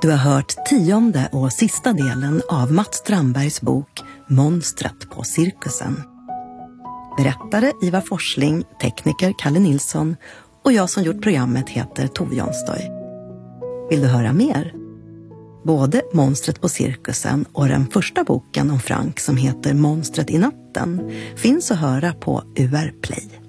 Du har hört 10:e och sista delen av Mats Strandbergs bok Monstret på cirkusen. Berättare Ivar Forsling, tekniker Kalle Nilsson och jag som gjort programmet heter Tove Janstorp. Vill du höra mer? Både Monstret på cirkusen och den första boken om Frank som heter Monstret i natten finns att höra på UR Play.